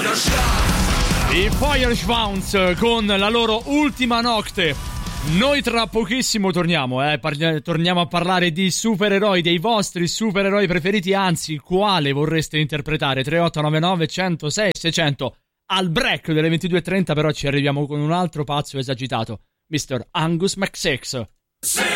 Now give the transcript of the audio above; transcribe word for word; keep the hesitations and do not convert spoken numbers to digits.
I Feuerschwanz con la loro Ultima Notte. Noi tra pochissimo torniamo, eh, parli- torniamo a parlare di supereroi, dei vostri supereroi preferiti, anzi, quale vorreste interpretare? tre otto nove nove uno zero sei sei zero zero. Al break delle ventidue e trenta però ci arriviamo con un altro pazzo esagitato, mister Angus McSix.